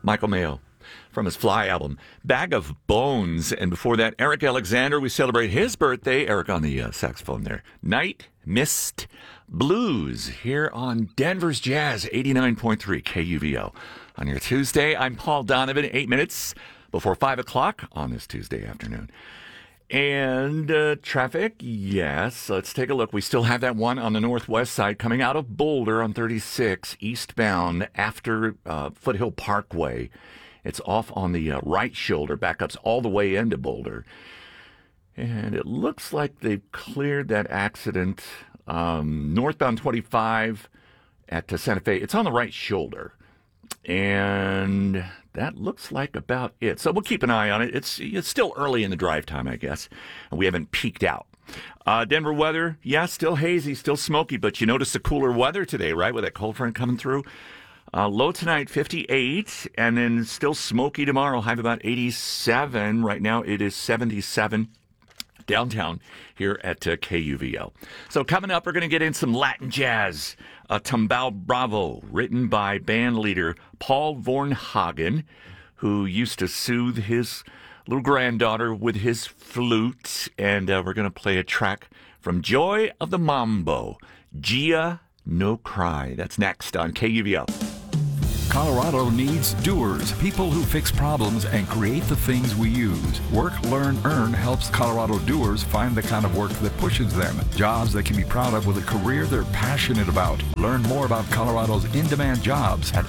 Michael Mayo from his Fly album, Bag of Bones. And before that, Eric Alexander. We celebrate his birthday. Eric on the saxophone there. Night Mist Blues here on Denver's Jazz 89.3 KUVO. On your Tuesday, I'm Paul Donovan, 8 minutes before 5 o'clock on this Tuesday afternoon. And traffic, yes. Let's take a look. We still have that one on the northwest side coming out of Boulder on 36 eastbound after Foothill Parkway. It's off on the right shoulder, backups all the way into Boulder. And it looks like they've cleared that accident northbound 25 at Santa Fe. It's on the right shoulder. And that looks like about it. So we'll keep an eye on it. It's still early in the drive time, I guess. And we haven't peaked out. Denver weather, yeah, still hazy, still smoky, but you notice the cooler weather today, right, with that cold front coming through. Low tonight, 58, and then still smoky tomorrow, high of about 87. Right now it is 77 downtown here at KUVO. So coming up, we're going to get in some Latin jazz. Tumbao Bravo, written by band leader Paul Vornhagen, who used to soothe his little granddaughter with his flute. And we're going to play a track from Joy of the Mambo, Gia No Cry. That's next on KUVO. Colorado needs doers, people who fix problems and create the things we use. Work, Learn, Earn helps Colorado doers find the kind of work that pushes them. Jobs they can be proud of with a career they're passionate about. Learn more about Colorado's in-demand jobs at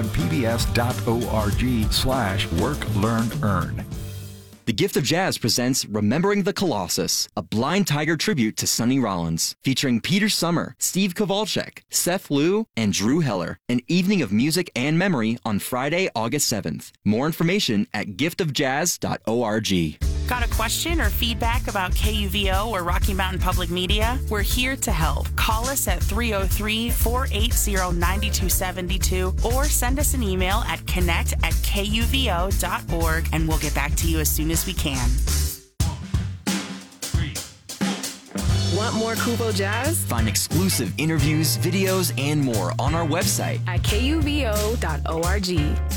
rmpbs.org/Work, Learn, Earn. The Gift of Jazz presents Remembering the Colossus, a Blind Tiger tribute to Sonny Rollins, featuring Peter Summer, Steve Kowalczyk, Seth Liu, and Drew Heller. An evening of music and memory on Friday, August 7th. More information at giftofjazz.org. Got a question or feedback about KUVO or Rocky Mountain Public Media? We're here to help. Call us at 303-480-9272 or send us an email at connect@kuvo.org and we'll get back to you as soon as we can. Want more Kuvo Jazz? Find exclusive interviews, videos, and more on our website At kuvo.org.